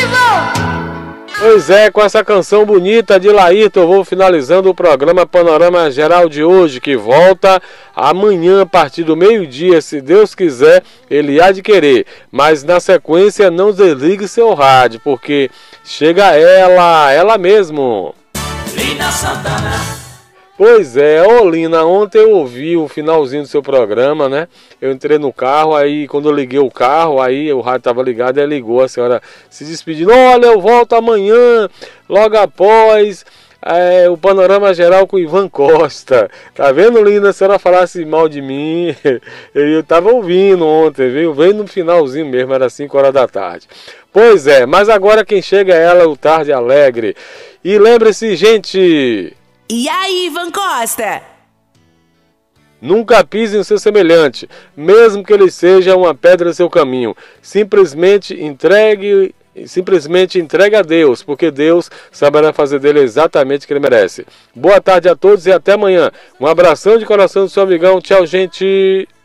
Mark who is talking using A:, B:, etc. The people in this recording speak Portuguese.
A: Pois é, com essa canção bonita de Laírton, eu vou finalizando o programa Panorama Geral de hoje, que volta amanhã a partir do meio-dia, se Deus quiser, ele há de querer. Mas na sequência não desligue seu rádio, porque chega ela mesmo.
B: Lina Santana.
A: Pois é, Lina, ontem eu ouvi o finalzinho do seu programa, né? Eu entrei no carro, aí quando eu liguei o carro, aí o rádio estava ligado, aí ligou a senhora se despedindo. Olha, eu volto amanhã, logo após o Panorama Geral com Ivan Costa. Tá vendo, Lina? A senhora falasse mal de mim, eu estava ouvindo ontem, viu? Veio no finalzinho mesmo, era 5 horas da tarde. Pois é, mas agora quem chega é ela, o Tarde Alegre. E lembre-se, gente...
C: E aí, Ivan Costa?
A: Nunca pise em seu semelhante, mesmo que ele seja uma pedra no seu caminho. Simplesmente entregue a Deus, porque Deus saberá fazer dele exatamente o que ele merece. Boa tarde a todos e até amanhã. Um abração de coração do seu amigão. Tchau, gente.